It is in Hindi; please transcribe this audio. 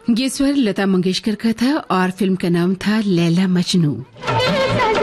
ये स्वर लता मंगेशकर का था और फिल्म का नाम था लैला मजनू।